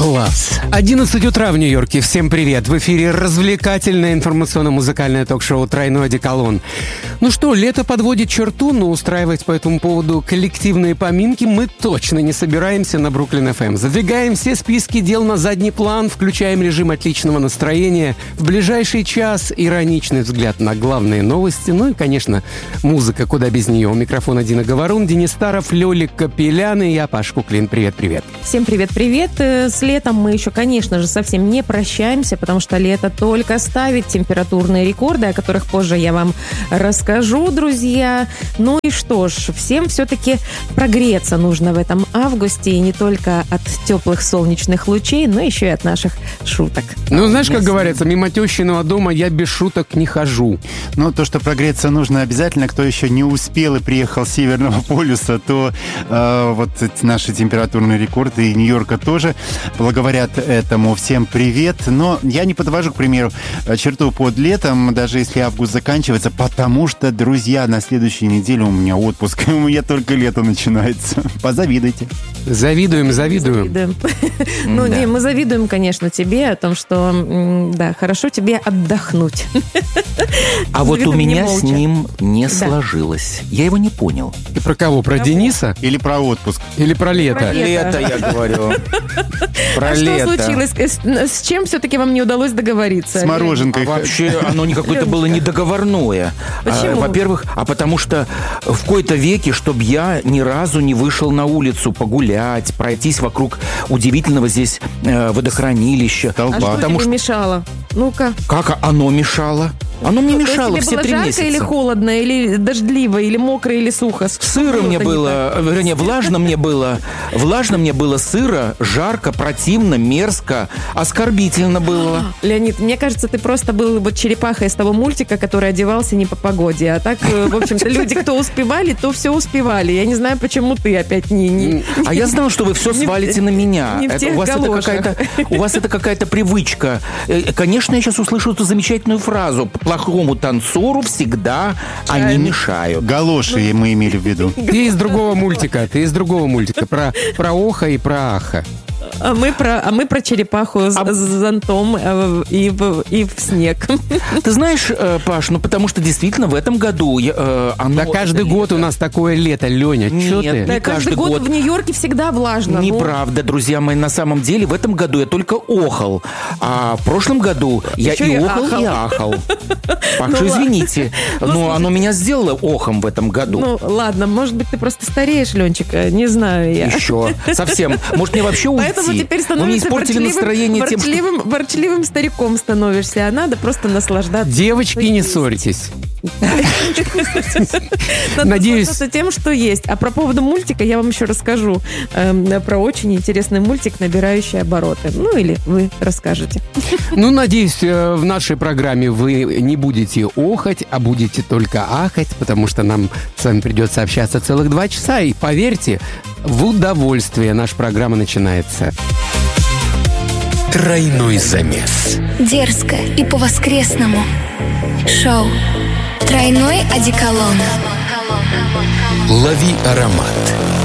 Класс. 11 утра в Нью-Йорке. Всем привет. В эфире развлекательное информационно-музыкальное ток-шоу «Тройной одеколон». Ну что, лето подводит черту, но устраивать по этому поводу коллективные поминки мы точно не собираемся на Бруклин ФМ. Задвигаем все списки дел на задний план, включаем режим отличного настроения. В ближайший час ироничный взгляд на главные новости. Ну и, конечно, музыка, куда без нее. У микрофона Дина Говорун, Денис Старов, Лёлик Капелян и я, Паш Куклин. Привет-привет. Всем привет-привет. С летом мы еще, конечно же, совсем не прощаемся, потому что лето только ставит температурные рекорды, о которых позже я вам расскажу, друзья. Ну и что ж, всем все-таки прогреться нужно в этом августе, и не только от теплых солнечных лучей, но еще и от наших шуток. Ну, знаешь, как говорится, мимо тещиного дома я без шуток не хожу. Ну, то, что прогреться нужно обязательно, кто еще не успел и приехал с Северного полюса, то вот наши температурные рекорды и Нью-Йорка тоже благоволят этому. Всем привет. Но я не подвожу, к примеру, черту под летом, даже если август заканчивается, потому что, друзья, на следующей неделе у меня отпуск, у меня только лето начинается. Позавидуйте. Завидуем. Ну, Дим, мы завидуем, конечно, тебе о том, что, да, хорошо тебе отдохнуть. А вот у меня с ним не сложилось. Я его не понял. И про кого? Про Дениса? Или про отпуск? Или про лето? Лето, я говорю. Про лето. Что случилось? С чем все-таки вам не удалось договориться? С мороженкой. Вообще, оно какое-то было недоговорное. Почему? Во-первых, потому что в кои-то веки, чтобы я ни разу не вышел на улицу погулять, пройтись вокруг удивительного здесь водохранилища. А что тебе мешало? Ну-ка. Как оно мешало? Оно мне мешало все 3 месяца. Тебе было жарко или холодно, или дождливо, или мокро, или сухо? Сыро мне было, вернее, влажно мне было сыро, жарко, противно, мерзко, оскорбительно было. Леонид, мне кажется, ты просто был вот черепахой из того мультика, который одевался не по погоде. А так, в общем-то, люди, кто успевали, то все успевали. Я не знаю, почему ты опять не... А я знал, что вы все свалите на меня. Не в тех галошах. У вас это какая-то привычка. Конечно, я сейчас услышу эту замечательную фразу. Плохому танцору всегда они мешают. Галоши мы имели в виду. Ты из другого мультика. Про Оха и про Аха. А мы про черепаху с зонтом и в снег. Ты знаешь, Паш, потому что действительно в этом году Да каждый год у нас такое лето, Леня. Чё ты? Да, каждый год в Нью-Йорке всегда влажно. Неправда, друзья мои. На самом деле в этом году я только охал. А в прошлом году я и охал, и ахал. Паша, извините. Но оно меня сделало охом в этом году. Ну, ладно, может быть, ты просто стареешь, Ленчик. Не знаю я. Еще. Совсем. Может, мне вообще уйти? Поэтому теперь становишься ворчливым стариком становишься, а надо просто наслаждаться. Девочки, не ссорьтесь. Надеюсь. Тем, что есть. А про поводу мультика я вам еще расскажу. Про очень интересный мультик, набирающий обороты. Ну, или вы расскажете. Ну, надеюсь, в нашей программе вы не будете охать, а будете только ахать, потому что нам с вами придется общаться целых 2 часа. И поверьте, в удовольствие наша программа начинается. Тройной замес. Дерзко и по-воскресному. Шоу «Тройной одеколон». Лови аромат.